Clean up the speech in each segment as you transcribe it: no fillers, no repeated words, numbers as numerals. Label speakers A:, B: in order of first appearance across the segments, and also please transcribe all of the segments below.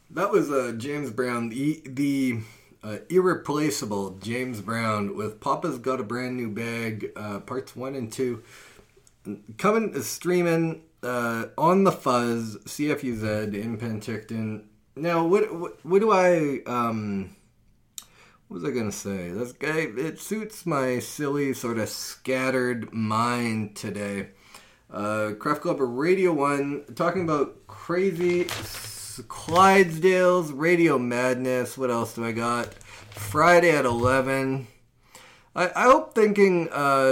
A: That was James Brown, the irreplaceable James Brown with Papa's Got a Brand New Bag, parts 1 and 2. Coming, streaming on the Fuzz, CFUZ in Penticton. Now, what do I, what was I going to say? This guy, it suits my silly, sort of scattered mind today. Craft Club Radio 1, talking about crazy Clydesdales, Radio Madness. What else do I got? Friday at 11. I hope thinking,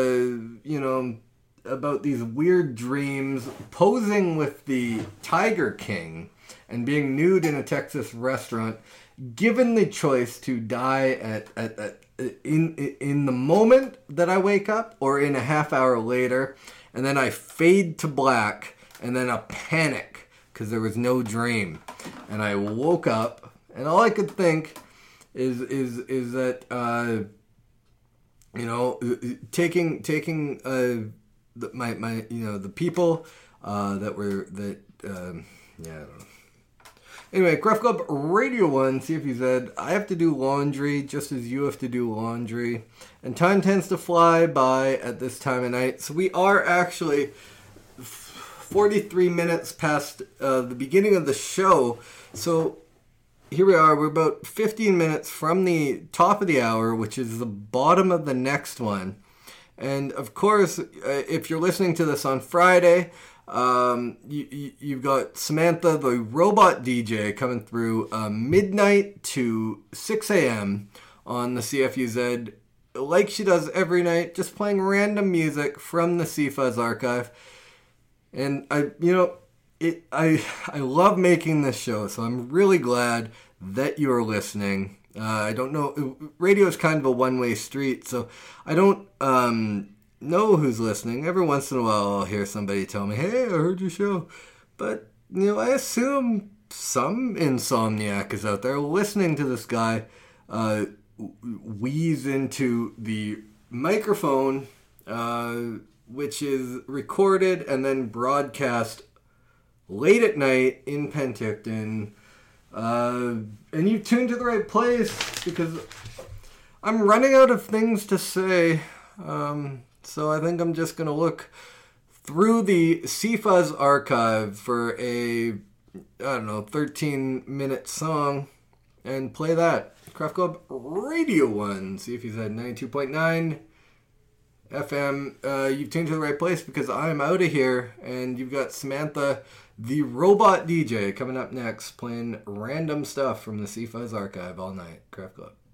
A: about these weird dreams, posing with the Tiger King and being nude in a Texas restaurant, given the choice to die in the moment that I wake up or in a half hour later, and then I fade to black, and then a panic because there was no dream, and I woke up, and all I could think is that taking the people I don't know. Anyway, Craft Club Radio 1, CFUZ. I have to do laundry just as you have to do laundry. And time tends to fly by at this time of night. So we are actually 43 minutes past the beginning of the show. So here we are. We're about 15 minutes from the top of the hour, which is the bottom of the next one. And of course, if you're listening to this on Friday, you've got Samantha, the robot DJ, coming through midnight to 6 a.m. on the CFUZ, like she does every night, just playing random music from the CFuzz archive. And I love making this show, so I'm really glad that you're listening. I don't know, radio is kind of a one-way street, so I don't know who's listening. Every once in a while I'll hear somebody tell me, hey, I heard your show. But, I assume some insomniac is out there listening to this guy wheeze into the microphone, which is recorded and then broadcast late at night in Penticton. And you tuned to the right place, because I'm running out of things to say. So I think I'm just going to look through the CFuzz archive for a, 13-minute song and play that. Craft Club Radio 1, CFUZ 92.9 FM. You've tuned to the right place, because I'm out of here, and you've got Samantha, the robot DJ, coming up next, playing random stuff from the CFuzz archive all night. Craft Club.